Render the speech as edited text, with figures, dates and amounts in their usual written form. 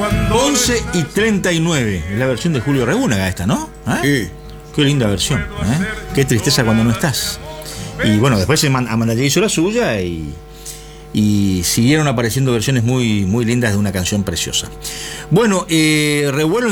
11:39, la versión de Julio Regúnaga esta, ¿no? Sí. Qué linda versión, ¿eh? Qué tristeza cuando no estás. Y bueno, después Amanda J hizo la suya y siguieron apareciendo versiones muy, muy lindas de una canción preciosa. Bueno, revuelo